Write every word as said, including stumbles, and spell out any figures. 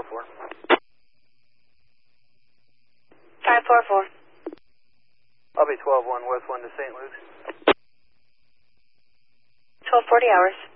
four four. five four four. I'll be twelve one, West one to Saint Luke's. twelve forty hours.